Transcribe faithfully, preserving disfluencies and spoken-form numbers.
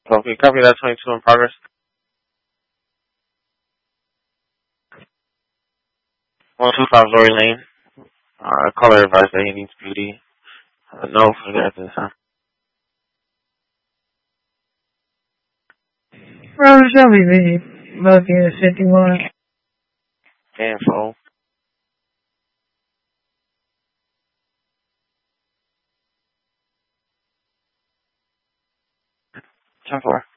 Okay, copy that. twenty-two in progress. one two five Lori Lane. Uh, caller advised that he needs beauty. Uh, no, forget this, huh? Roger Shelby, busy. Bucket fifty-one. Info. ten four.